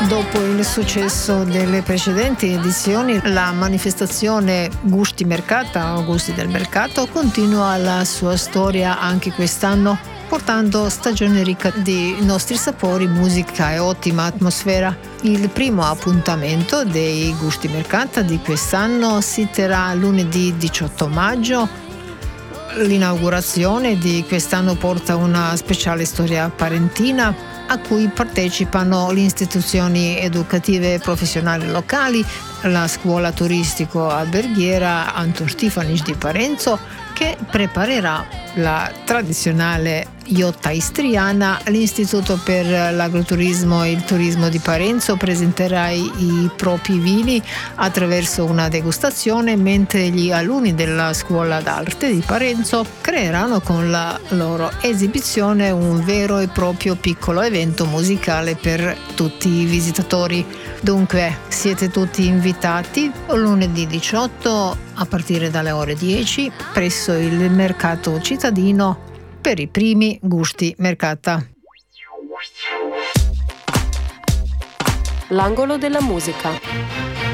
Dopo il successo delle precedenti edizioni, la manifestazione Gusti Mercata o Gusti del Mercato continua la sua storia anche quest'anno, portando stagione ricca di nostri sapori, musica e ottima atmosfera. Il primo appuntamento dei Gusti Mercata di quest'anno si terrà lunedì 18 maggio. L'inaugurazione di quest'anno porta una speciale storia parentina a cui partecipano le istituzioni educative e professionali locali, la scuola turistico-alberghiera Anton Stefanic di Parenzo, che preparerà la tradizionale iotta istriana. L'Istituto per l'Agroturismo e il Turismo di Parenzo presenterà i propri vini attraverso una degustazione, mentre gli alunni della Scuola d'Arte di Parenzo creeranno con la loro esibizione un vero e proprio piccolo evento musicale per tutti i visitatori. Dunque, siete tutti invitati lunedì 18 a partire dalle ore 10 presso il mercato cittadino per i primi Gusti Mercata. L'angolo della musica.